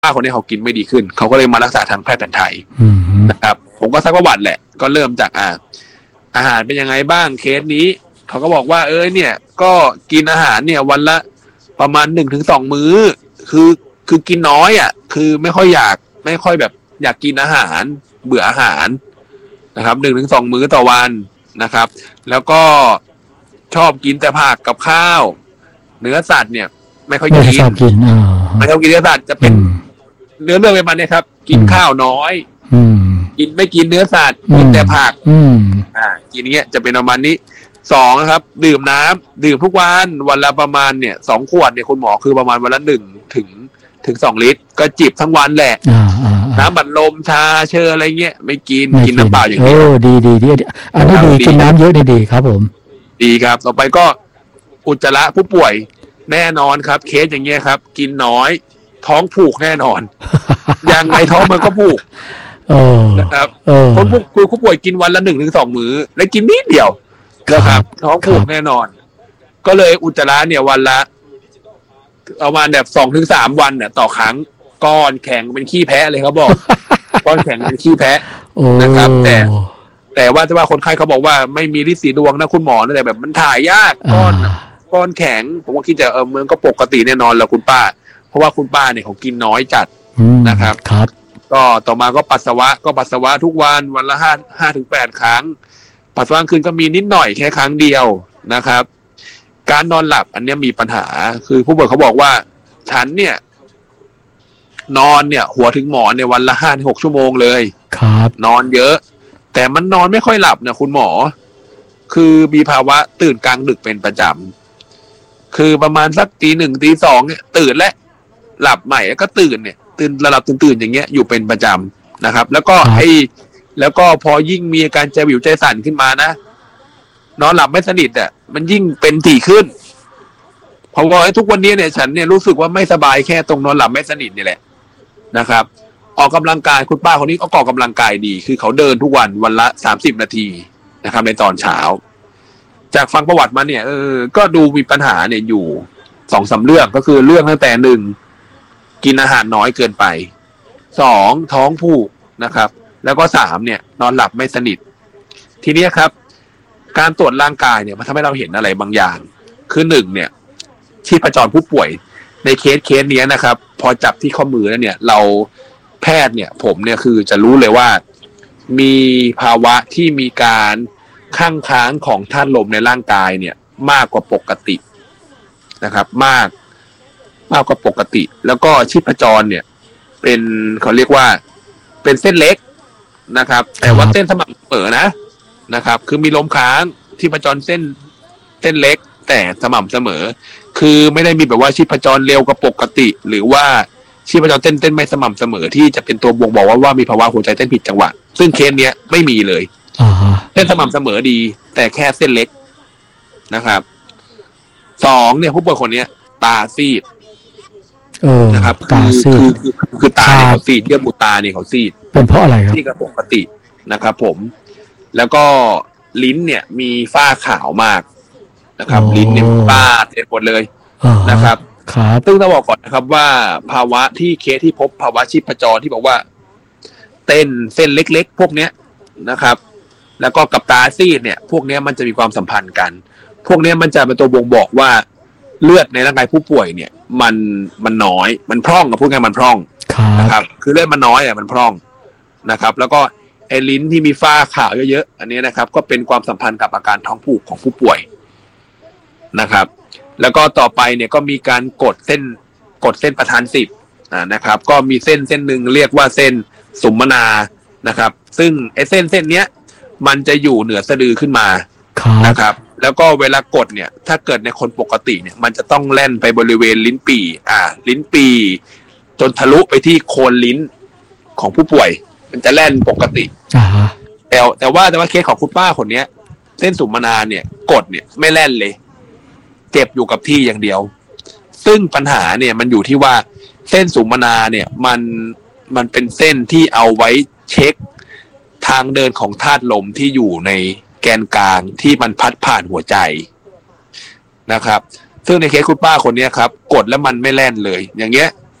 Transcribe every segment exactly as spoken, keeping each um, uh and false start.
ป้าคนนี้เขากินไม่ดีขึ้นเขาก็เลยมารักษาทางแพทย์แผนไทยนะครับผมก็ซักประวัติแหละก็เริ่มจากอ่าอาหารเป็นยังไงบ้างเคสนี้เขาก็บอกว่าเอ้ยเนี่ยก็กินอาหารเนี่ยวันละประมาณหนึ่งถึงสองมื้อคือคือกินน้อยอ่ะคือไม่ค่อยอยากไม่ค่อยแบบอยากกินอาหารเบื่ออาหารนะครับหนึ่งถึงสองมื้อต่อวันนะครับแล้วก็ชอบกินแต่ผักกับข้าวเนื้อสัตว์เนี่ยไม่ค่อยกินไม่ชอบกินอ่าไม่ชอบกินเนื้อสัตว์จะเป็นเนื้อเรื่องเป็นมันเนี่ยครับกินข้าวน้อยกินไม่กินเนื้อสัตว์กินแต่ผักอ่ากินเงี้ยจะเป็นประมาณนี้สองนะครับดื่มน้ำดื่มทุกวันวันละประมาณเนี่ยสองขวดเนี่ยคุณหมอคือประมาณวันละหนึ่งถึงถึงสองลิตรก็จิบทั้งวันแหละน้ำบัดลมชาเชออะไรเงี้ยไม่กินกินน้ำเปล่าอย่างเดียวโอ้ดีดีดีอันนี้ดีกินน้ำเยอะดีครับผมดีครับต่อไปก็อุจจาระผู้ป่วยแน่นอนครับเคสอย่างเงี้ยครับกินน้อยท้องผูกแน่นอนยังไงท้องมันก็ผูกนะครับคนผู้ผู้ป่วยกินวันละหนึ่งถึงสองมื้อและกินนิดเดียวนะครับท้องผูกแน่นอนก็เลยอุจจาระเนี่ยวันละประมาณแบบสองถึงสามวันเนี่ยต่อครั้งก้อนแข็งเป็นขี้แพะเลยเขาบอกก้อนแข็งเป็นขี้แพะนะครับแต่แต่ว่าจะว่าคนไข้เขาบอกว่าไม่มีฤทธิ์สีดวงนะคุณหมอแต่แบบมันถ่ายยากก้อนก้อนแข็งผมก็คิดจะเออมันก็ปกติแน่นอนแล้วคุณป้าเพราะว่าคุณป้าเนี่ยเขากินน้อยจัดนะครับครับก็ต่อมาก็ปัสสาวะก็ปัสสาวะทุกวันวันละห้าห้าถึงแปดครั้งปัสสาวะคืนก็มีนิดหน่อยแค่ครั้งเดียวนะครับการนอนหลับอันนี้มีปัญหาคือผู้ป่วยเขาบอกว่าฉันเนี่ยนอนเนี่ยหัวถึงหมอนเนี่ยวันละห้าถึงหกชั่วโมงเลยครับนอนเยอะแต่มันนอนไม่ค่อยหลับนะคุณหมอคือมีภาวะตื่นกลางดึกเป็นประจำคือประมาณสักตีหนึ่งตีสองเนี่ยตื่นและหลับใหม่แล้วก็ตื่นเนี่ยตื่นระดับตื่นๆอย่างเงี้ยอยู่เป็นประจำนะครับแล้วก็ไอ้แล้วก็พอยิ่งมีอาการใจวิวใจสั่นขึ้นมานะนอนหลับไม่สนิทอ่ะมันยิ่งเป็นถี่ขึ้นเพราะว่าทุกวันนี้เนี่ยฉันเนี่ยรู้สึกว่าไม่สบายแค่ตรงนอนหลับไม่สนิทนี่แหละนะครับออกกำลังกายคุณป้าคนนี้ก็ออกกำลังกายดีคือเขาเดินทุกวันวันละสามสิบนาทีนะครับในตอนเช้าจากฟังประวัติมาเนี่ยเออก็ดูมีปัญหาเนี่ยอยู่สองสามเรื่องก็คือเรื่องตั้งแต่หนึ่งกินอาหารน้อยเกินไปสองท้องผูกนะครับแล้วก็สามเนี่ยนอนหลับไม่สนิททีนี้ครับการตรวจร่างกายเนี่ยมันทำให้เราเห็นอะไรบางอย่างคือหนึ่งเนี่ยชีพจรผู้ป่วยในเคสเคสนี้นะครับพอจับที่ข้อมือแล้วเนี่ยเราแพทย์เนี่ยผมเนี่ยคือจะรู้เลยว่ามีภาวะที่มีการข้างค้างของธาตุลมในร่างกายเนี่ยมากกว่าปกตินะครับมากมากกว่าปกติแล้วก็ชีพจรเนี่ยเป็นเขาเรียกว่าเป็นเส้นเล็กนะครับแต่ว่าเส้นสม่ำเสมอนะนะครับคือมีลมค้างชีพจรเส้นเส้นเล็กแต่สม่ำเสมอคือไม่ได้มีแบบว่าชีพจรเร็วกว่าปกติหรือว่าชีพจรเต้นเต้นไม่สม่ำเสมอที่จะเป็นตัวบ่งบอกว่าว่ามีภาวะหัวใจเต้นผิดจังหวะซึ่งเคสเนี้ยไม่มีเลยเส้นสม่ำเสมอดีแต่แค่เส้นเล็กนะครับสองเนี่ยผู้ป่วยคนนี้ตาซีดนะครับคือคือคือคือตาเนี่ยเขาซีดเยื่อบุตาเนี่ยเขาซีดเป็นเพราะอะไรครับที่กับปกตินะครับผมแล้วก็ลิ้นเนี่ยมีฝ้าขาวมากนะครับลิ้นเนี่ยฝ้าเต็มหมดเลยนะครับครับซึ่งต้องบอกก่อนนะครับว่าภาวะที่เคสที่พบภาวะชีพจรที่บอกว่าเต้นเส้นเล็กๆพวกเนี้ยนะครับแล้วก็กับตาซีดเนี่ยพวกเนี้ยมันจะมีความสัมพันธ์กันพวกเนี้ยมันจะเป็นตัวบ่งบอกว่าเลือดในร่างกายผู้ป่วยเนี่ยมันมันน้อยมันพร่องกับพูดง่ายมันพร่องนะครับคือเลือดมันน้อยอ่ะมันพร่องนะครับแล้วก็ไอ้ลิ้นที่มีฝ้าขาวเยอะๆอันนี้นะครับก็เป็นความสัมพันธ์กับอาการท้องผูกของผู้ป่วยนะครับแล้วก็ต่อไปเนี่ยก็มีการกดเส้นกดเส้นประธานสิบอ่านะครับก็มีเส้นเส้นหนึ่งเรียกว่าเส้นสุมนานะครับซึ่งไอ้เส้นเส้นเนี้ยมันจะอยู่เหนือสะดือขึ้นมานะครับแล้วก็เวลากดเนี่ยถ้าเกิดในคนปกติเนี่ยมันจะต้องแล่นไปบริเวณลิ้นปี่อ่าลิ้นปี่จนทะลุไปที่โคนลิ้นของผู้ป่วยมันจะแล่นปกติแต่แต่ว่าแต่ว่าเคสของคุณป้าคนเนี้ยเส้นสุมนาเนี่ยกดเนี่ยไม่แล่นเลยเจ็บอยู่กับที่อย่างเดียวซึ่งปัญหาเนี่ยมันอยู่ที่ว่าเส้นสุมนาเนี่ยมันมันเป็นเส้นที่เอาไว้เช็คทางเดินของธาตุลมที่อยู่ในแกนกลางที่มันพัดผ่านหัวใจนะครับซึ่งในเคสคุณป้าคนนี้ครับกดแล้วมันไม่แล่นเลยอย่างเงี้ย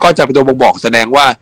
ก็จะเป็นตัวบ่งบอกแสดงว่า